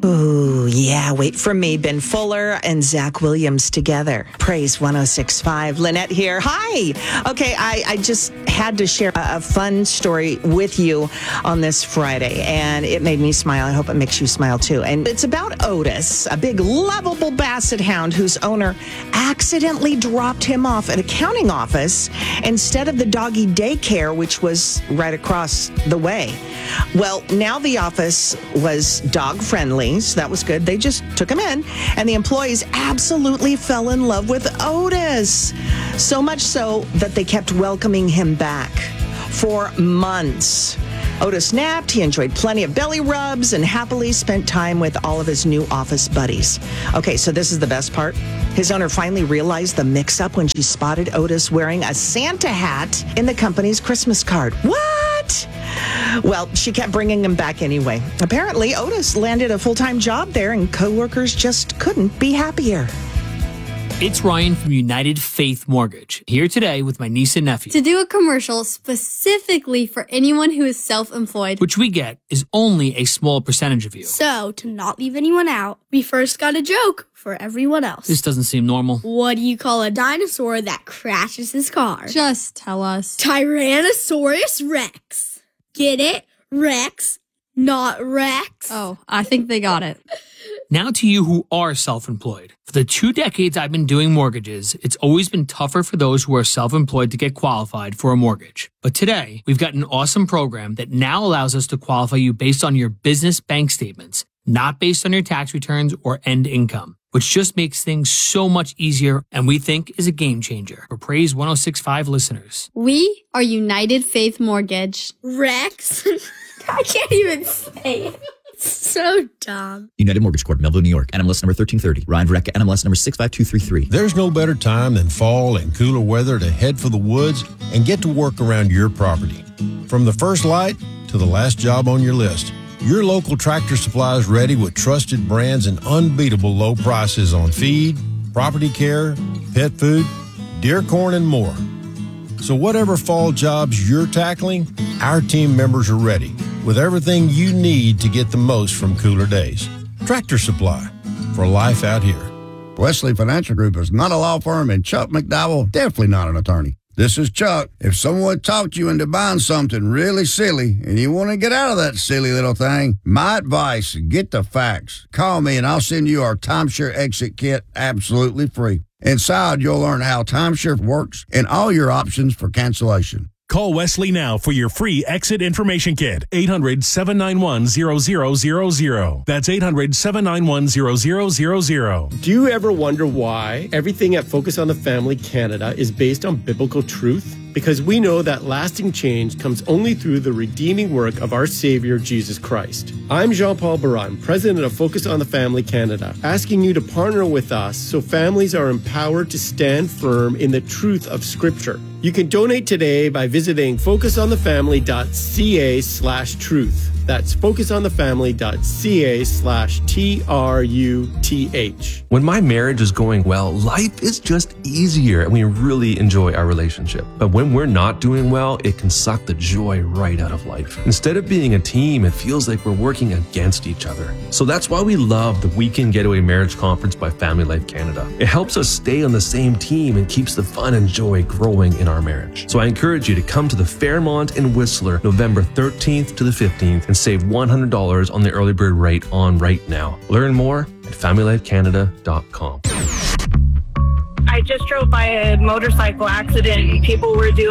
Ooh, yeah, wait for me. Ben Fuller and Zach Williams together. Praise 106.5. Lynette here. Hi. Okay, I just had to share a fun story with you on this Friday, and it made me smile. I hope it makes you smile too. And it's about Otis, a big, lovable basset hound whose owner accidentally dropped him off at a accounting office instead of the doggy daycare, which was right across the way. Well, now the office was dog friendly, so that was good. They just took him in, and the employees absolutely fell in love with Otis. So much so that they kept welcoming him back for months. Otis napped, he enjoyed plenty of belly rubs, and happily spent time with all of his new office buddies. Okay, so this is the best part. His owner finally realized the mix-up when she spotted Otis wearing a Santa hat in the company's Christmas card. What? Well, she kept bringing him back anyway. Apparently, Otis landed a full-time job there, and coworkers just couldn't be happier. It's Ryan from United Faith Mortgage, here today with my niece and nephew. To do a commercial specifically for anyone who is self-employed, which we get is only a small percentage of you. So, to not leave anyone out, we first got a joke for everyone else. This doesn't seem normal. What do you call a dinosaur that crashes his car? Just tell us. Tyrannosaurus Rex. Get it? Rex, not Rex. Oh, I think they got it. Now to you who are self-employed. For the 2 decades I've been doing mortgages, it's always been tougher for those who are self-employed to get qualified for a mortgage. But today, we've got an awesome program that now allows us to qualify you based on your business bank statements, not based on your tax returns or end income, which just makes things so much easier and we think is a game changer for Praise 106.5 listeners. We are United Faith Mortgage. Rex? I can't even say it. So dumb. United Mortgage Corp, Melville, New York. NMLS number 1330. Ryan Verrecka, NMLS number 65233. There's no better time than fall and cooler weather to head for the woods and get to work around your property. From the first light to the last job on your list, your local Tractor Supply is ready with trusted brands and unbeatable low prices on feed, property care, pet food, deer corn, and more. So whatever fall jobs you're tackling, our team members are ready with everything you need to get the most from cooler days. Tractor Supply, for life out here. Wesley Financial Group is not a law firm, and Chuck McDowell definitely not an attorney. This is Chuck. If someone talked you into buying something really silly and you want to get out of that silly little thing, my advice, get the facts. Call me and I'll send you our timeshare exit kit absolutely free. Inside, you'll learn how timeshare works and all your options for cancellation. Call Wesley now for your free exit information kit. 800-791-0000. That's 800-791-0000. Do you ever wonder why everything at Focus on the Family Canada is based on biblical truth? Because we know that lasting change comes only through the redeeming work of our Savior, Jesus Christ. I'm Jean-Paul Baran, President of Focus on the Family Canada, asking you to partner with us so families are empowered to stand firm in the truth of Scripture. You can donate today by visiting focusonthefamily.ca/truth. That's focusonthefamily.ca/TRUTH. When my marriage is going well, life is just easier and we really enjoy our relationship. But when we're not doing well, it can suck the joy right out of life. Instead of being a team, it feels like we're working against each other. So that's why we love the Weekend Getaway Marriage Conference by Family Life Canada. It helps us stay on the same team and keeps the fun and joy growing in our marriage. So I encourage you to come to the Fairmont in Whistler, November 13th to the 15th, and save $100 on the early bird rate on right now. Learn more at FamilyLifeCanada.com. I just drove by a motorcycle accident. People were doing